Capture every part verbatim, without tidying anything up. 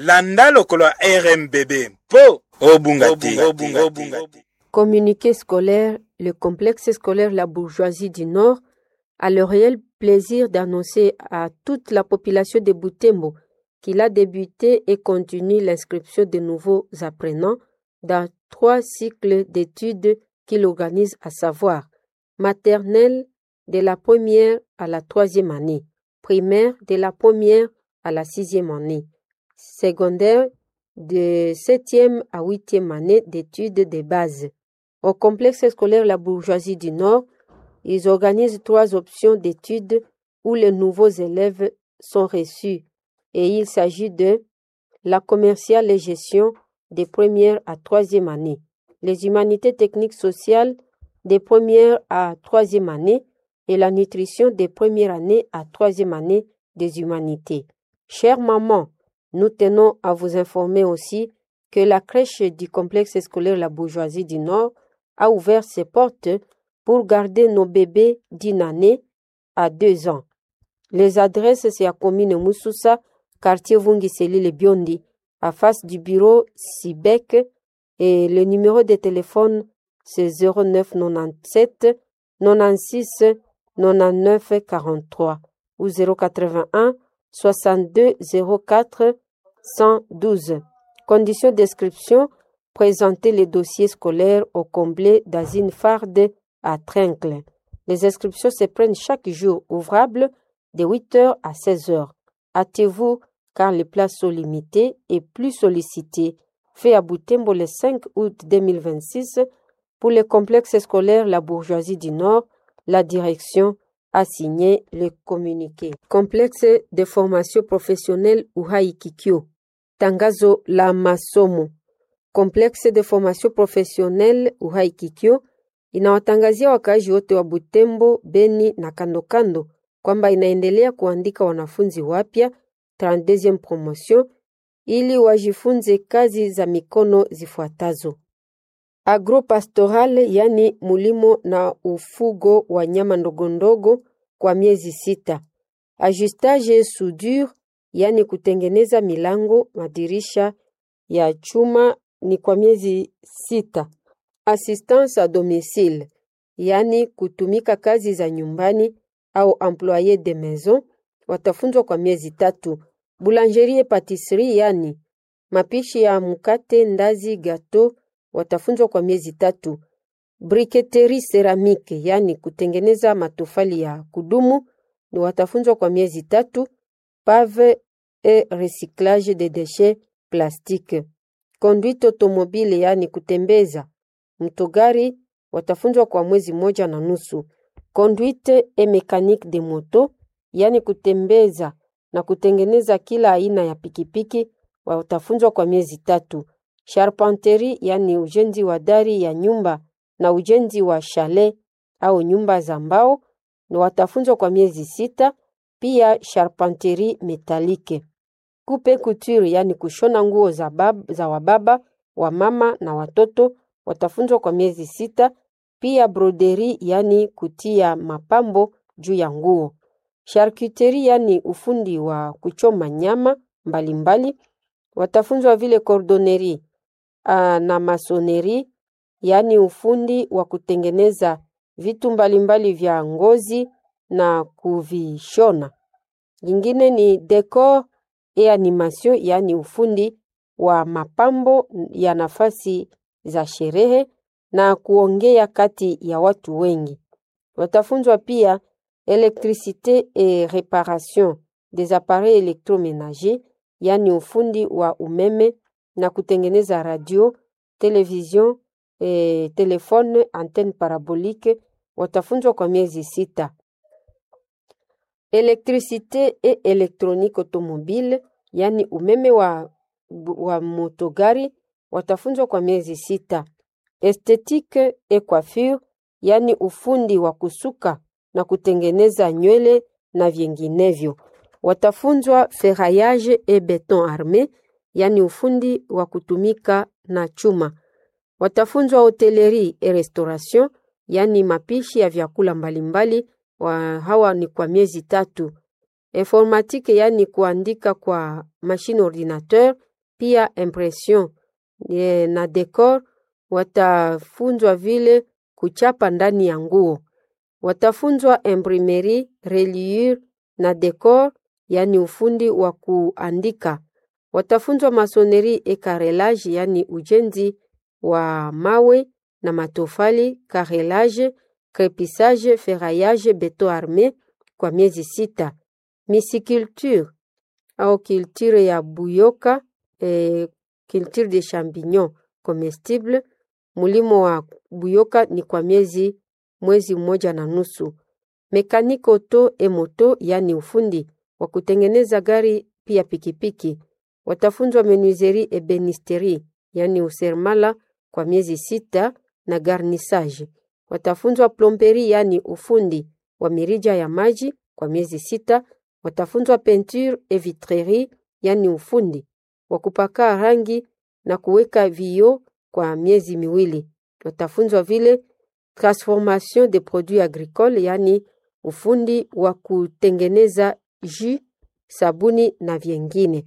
landa lokolo R M B B po obungati. Communiqué scolaire, le complexe scolaire La Bourgeoisie du Nord a le réel plaisir d'annoncer à toute la population de Butembo qu'il a débuté et continue l'inscription de nouveaux apprenants dans trois cycles d'études qu'il organise, à savoir maternelle de la première à la troisième année, primaire de la première à la sixième année, secondaire de septième à huitième année d'études de base. Au complexe scolaire La Bourgeoisie du Nord, ils organisent trois options d'études où les nouveaux élèves sont reçus et il s'agit de la commerciale et gestion des premières à troisième année, les humanités techniques sociales des premières à troisième année et la nutrition des premières années à troisième année des humanités. Chères mamans, nous tenons à vous informer aussi que la crèche du complexe scolaire La Bourgeoisie du Nord a ouvert ses portes pour garder nos bébés d'une année à deux ans. Les adresses, c'est à commune Moussoussa, quartier Vungiseli le Biondi, à face du bureau Sibec, et le numéro de téléphone c'est zéro neuf quatre-vingt-dix-sept quatre-vingt-seize quatre-vingt-neuf quarante-trois ou zéro quatre-vingt-un soixante-deux zéro quatre cent douze. Conditions d'inscription: présenter les dossiers scolaires au comblé d'Azine Farde à Trincle. Les inscriptions se prennent chaque jour ouvrable de huit heures à seize heures. Hâtez-vous car les places sont limitées et plus sollicitées. Fait à Butembo le cinq août deux mille vingt-six pour le complexe scolaire La Bourgeoisie du Nord. La direction a signé le communiqué. Complexe de formation professionnelle Uhai Kikyo. Tangazo la masomo. Complexe de formation professionnelle Uhai Kikyo inawatangazia wakaaji wote wa Butembo, Beni na kando kando kwamba inaendelea kuandika wanafunzi wapya trente-deuxième promotion ili wajifunze kazi za mikono zifuatazo: agropastoral, yani mulimo na ufugo wa nyama ndogondogo kwa miezi sita; ajustage soudure, yani kutengeneza milango, madirisha ya chuma ni kwa miezi sita; assistance à domicile, yani kutumika kazi za nyumbani au employé de maison, watafunzwa kwa miezi tatu; boulangerie patisserie, yani mapishi ya mkate, ndazi, gato, watafunzwa kwa miezi tatu; briqueterie ceramique, yani kutengeneza matofali ya kudumu, ni watafunzwa kwa miezi tatu; pave et recyclage de déchets plastiques; conduite automobile, yani kutembeza mtogari, watafunzwa kwa mwezi moja na nusu; conduite et mécanique de moto, yani kutembeza na kutengeneza kila aina ya pikipiki, watafunzwa kwa miezi tatu; charpenterie, yani ujenzi wa dari ya nyumba na ujenzi wa chalet au nyumba za mbao, na watafunzwa kwa miezi sita; pia charpenterie métallique; coupe couture, yani kushona nguo za, bab, za wababa, wa mama na watoto, watafunzwa kwa miezi sita; pia broderie, yani kutia mapambo juu ya nguo; charcuterie, yani ufundi wa kuchoma nyama mbalimbali, watafunzwa vile cordonnerie na masonerie, yani ufundi wa kutengeneza vitu mbalimbali vya ngozi na kuvishona. Lingine ni decor et animation, yani ufundi wa mapambo ya nafasi za sherehe na kuongea kati ya watu wengi. Watafunzwa pia électricité et réparation des appareils électroménagers, yani ufundi wa umeme na kutengeneza radio, television, e, telefone, antenne parabolique, watafunzwa kwa miezi sita. Électricité et électronique automobile, yani umeme wa, wa motogari, watafunzwa kwa miezi sita. Esthétique et coiffure, yani ufundi wa kusuka na kutengeneza nywele na vinginevyo, watafunzwa ferraillage et béton armé, yani ufundi wa kutumika na chuma. Watafunzwa hotellerie et restauration, yani mapishi ya vyakula mbalimbali, wa hawa ni kwa miezi tatu. Informatique, yani kuandika kwa machine ordinateur, pia impression e, na decor. Watafunzwa vile kuchapa ndani ya nguo. Watafunzwa imprimerie, reliure na decor, yani ufundi wa kuandika. Watafunzwa masonerie et carrelage, yani ujenzi wa mawe na matofali, carrelage, crépissage, ferraillage, beton armé kwa miezi sita. Mysiculture au culture ya buyoka, eh, culture de champignons comestibles. Mulimo wa buyoka ni kwa miezi mwezi mmoja na nusu. Mécanique auto et moto, yani ufundi wa kutengeneza gari pia pikipiki. Watafunzwa menuiserie et benisterie, yani usermala kwa miezi sita na garnissage. Watafunzwa plomberie, yani ufundi wa mirija ya maji kwa miezi sita. Watafunzwa peinture et vitrerie, yani ufundi wa kupaka rangi na kuweka vioo kwa miezi miwili. Watafunzwa vile transformation des produits agricoles, yani ufundi wa kutengeneza jus, sabuni na vyengine.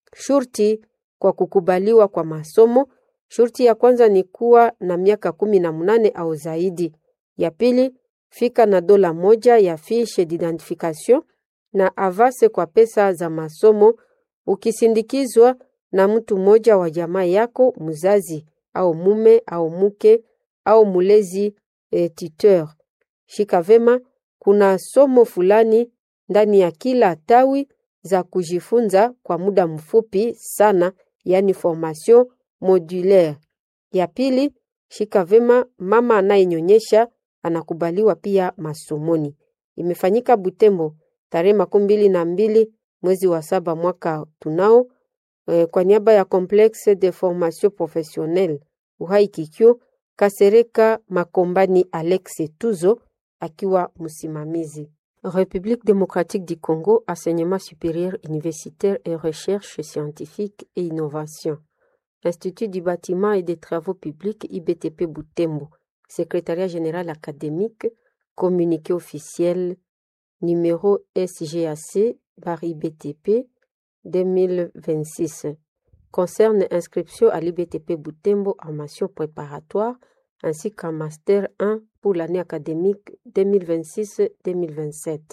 Shurti kwa kukubaliwa kwa masomo. Shurti ya kwanza ni kuwa na miaka kumi na munane au zaidi. Ya pili, fika na dola moja ya fiche d'identification na avase kwa pesa za masomo, ukisindikizwa na mtu mmoja wa jamaa yako, mzazi au mume au muke au mulezi e, tuteur. Shika vema, kuna somo fulani ndani ya kila tawi za kujifunza kwa muda mfupi sana, yani formation modulaire. Ya pili, shika vema, mama anayenyonyesha anakubaliwa pia masomoni. Imefanyika Butembo tarehe makumi mbili na mbili mwezi wa saba mwaka tunao, e, kwa niaba ya Complexe de Formation Professionnelle Uhai Kikyo, Kasereka Makombani Alex Tuzo akiwa msimamizi. République démocratique du Congo, enseignement supérieur universitaire et recherche scientifique et innovation. Institut du bâtiment et des travaux publics I B T P Butembo. Secrétariat général académique, communiqué officiel numéro S G A C par I B T P deux mille vingt-six. Concerne inscription à l'I B T P Butembo en mention préparatoire ainsi qu'en master un pour l'année académique deux mille vingt-six deux mille vingt-sept.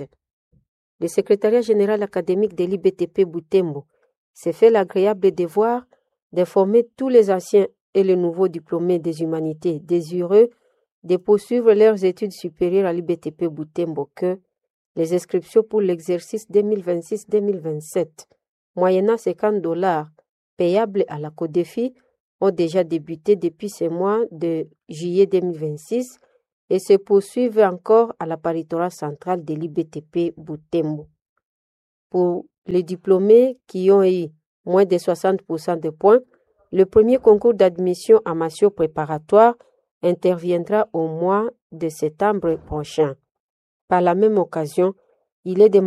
Le secrétariat général académique de l'I B T P Butembo s'est fait l'agréable devoir d'informer tous les anciens et les nouveaux diplômés des humanités désireux de poursuivre leurs études supérieures à l'I B T P Butembo que les inscriptions pour l'exercice deux mille vingt-six deux mille vingt-sept, moyennant cinquante dollars payables à la CODEFI, ont déjà débuté depuis ce mois de juillet deux mille vingt-six et se poursuivent encore à la paritorat centrale de l'I B T P Butembo. Pour les diplômés qui ont eu moins de soixante pour cent de points, le premier concours d'admission en mention préparatoire interviendra au mois de septembre prochain. Par la même occasion, il est demandé